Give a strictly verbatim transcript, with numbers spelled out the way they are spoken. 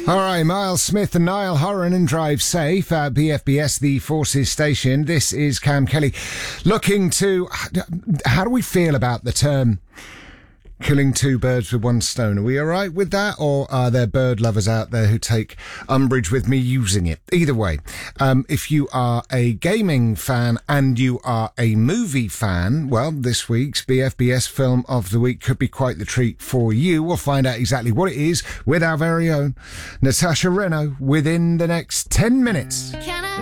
All right, Miles Smith and Niall Horan and Drive Safe at B F B S, the Forces Station. This is Cam Kelly looking to... How do we feel about the term killing two birds with one stone? Are we all right with that, or are there bird lovers out there who take umbrage with me using it? Either way, um, if you are a gaming fan and you are a movie fan, well, this week's B F B S Film of the Week could be quite the treat for you. We'll find out exactly what it is with our very own Natasha Reno within the next ten minutes. Can I